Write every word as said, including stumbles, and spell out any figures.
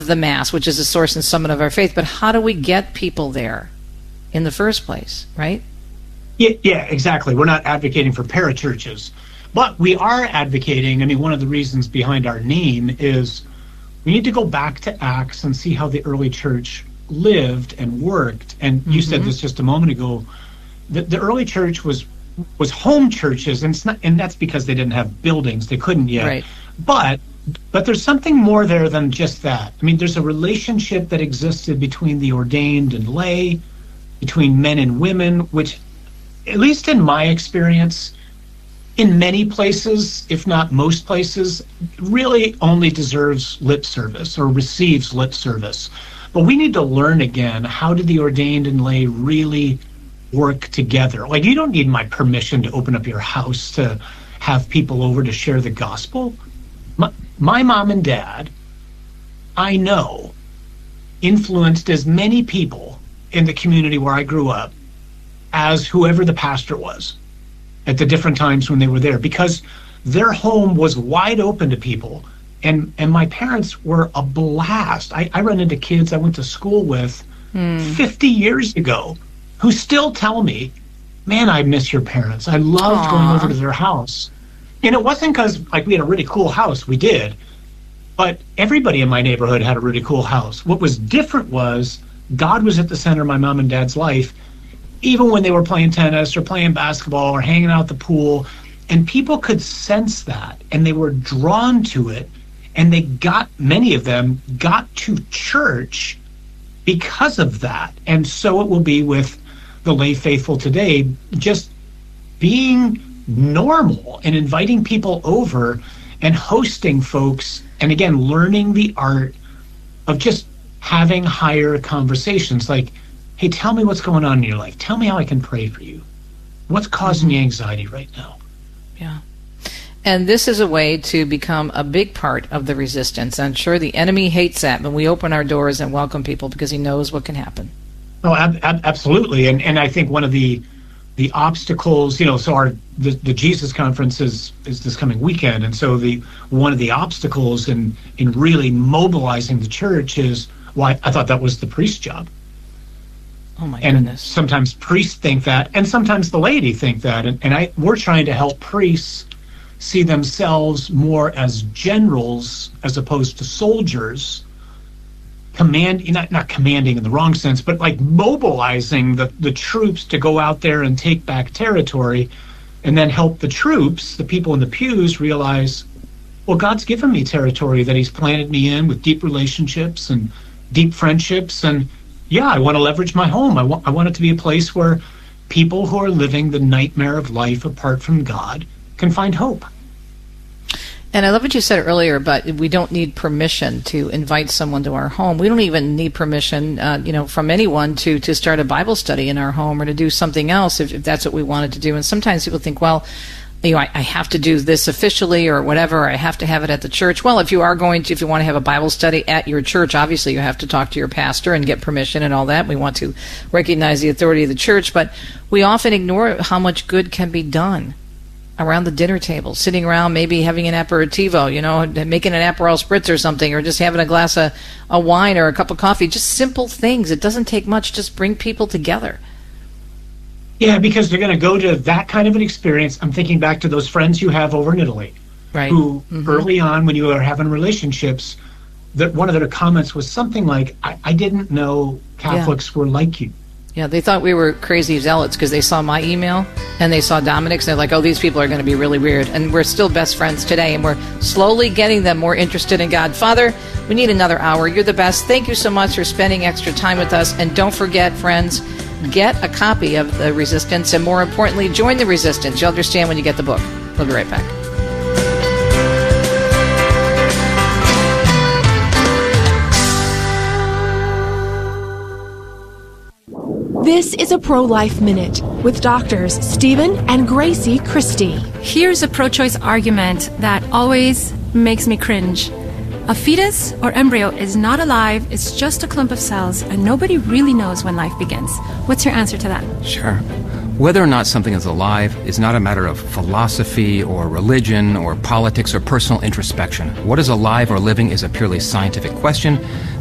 the Mass, which is the source and summit of our faith, but how do we get people there in the first place, right? Yeah, yeah, exactly. We're not advocating for parachurches, but we are advocating, I mean, one of the reasons behind our name is we need to go back to Acts and see how the early church lived and worked. And you mm-hmm. said this just a moment ago, the, the early church was was home churches, and it's not, and that's because they didn't have buildings. They couldn't yet. Right. But but there's something more there than just that. I mean, there's a relationship that existed between the ordained and lay, between men and women, which, at least in my experience, in many places, if not most places, really only deserves lip service or receives lip service. But we need to learn again, how did the ordained and lay really work together? Like, you don't need my permission to open up your house to have people over to share the gospel. My, my mom and dad, I know, influenced as many people in the community where I grew up as whoever the pastor was at the different times when they were there, because their home was wide open to people. And and my parents were a blast. I, I run into kids I went to school with mm. fifty years ago who still tell me, man, I miss your parents. I loved Aww. going over to their house. And it wasn't because, like, we had a really cool house. We did. But everybody in my neighborhood had a really cool house. What was different was God was at the center of my mom and dad's life, even when they were playing tennis or playing basketball or hanging out at the pool. And people could sense that, and they were drawn to it. And they got, many of them got to church because of that. And so it will be with the lay faithful today, just being normal and inviting people over and hosting folks. And again, learning the art of just having higher conversations like, hey, tell me what's going on in your life. Tell me how I can pray for you. What's causing mm-hmm. you anxiety right now? Yeah. And this is a way to become a big part of the resistance. I'm sure the enemy hates that when we open our doors and welcome people, because he knows what can happen. Oh, ab- ab- absolutely. And and I think one of the the obstacles, you know, so our the, the Jesus conference is, is this coming weekend. And so the one of the obstacles in, in really mobilizing the church is, well, I, I thought that was the priest's job. Oh, my and goodness. Sometimes priests think that, and sometimes the laity think that. And, and I we're trying to help priests see themselves more as generals as opposed to soldiers, command not not commanding in the wrong sense, but like mobilizing the, the troops to go out there and take back territory, and then help the troops, the people in the pews, realize, well, God's given me territory that he's planted me in with deep relationships and deep friendships, and yeah, I want to leverage my home. I want I want it to be a place where people who are living the nightmare of life apart from God can find hope. And I love what you said earlier, but we don't need permission to invite someone to our home. We don't even need permission, uh, you know, from anyone to, to start a Bible study in our home or to do something else if, if that's what we wanted to do. And sometimes people think, well, you know, I, I have to do this officially or whatever, or I have to have it at the church. Well, if you are going to, if you want to have a Bible study at your church, obviously you have to talk to your pastor and get permission and all that. We want to recognize the authority of the church, but we often ignore how much good can be done around the dinner table, sitting around, maybe having an aperitivo, you know, making an Aperol Spritz or something, or just having a glass of a wine or a cup of coffee. Just simple things. It doesn't take much. Just bring people together. Yeah, because they're going to go to that kind of an experience. I'm thinking back to those friends you have over in Italy, right? Who mm-hmm. early on, when you were having relationships, that one of their comments was something like, I, I didn't know Catholics yeah. were like you. Yeah, they thought we were crazy zealots because they saw my email and they saw Dominic's. And they're like, oh, these people are going to be really weird. And we're still best friends today, and we're slowly getting them more interested in God. Father, we need another hour. You're the best. Thank you so much for spending extra time with us. And don't forget, friends, get a copy of The Resistance, and more importantly, join the Resistance. You'll understand when you get the book. We'll be right back. This is a Pro-Life Minute with doctors Stephen and Gracie Christie. Here's a pro-choice argument that always makes me cringe. A fetus or embryo is not alive, it's just a clump of cells, and nobody really knows when life begins. What's your answer to that? Sure. Whether or not something is alive is not a matter of philosophy or religion or politics or personal introspection. What is alive or living is a purely scientific question